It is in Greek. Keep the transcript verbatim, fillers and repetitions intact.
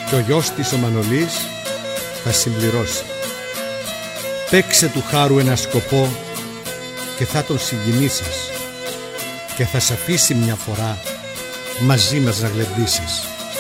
και ο γιος της ο Μανολής θα συμπληρώσει. Παίξε του χάρου ένα σκοπό και θα τον συγκινήσεις και θα σ' αφήσει μια φορά μαζί μας να γλεντήσεις.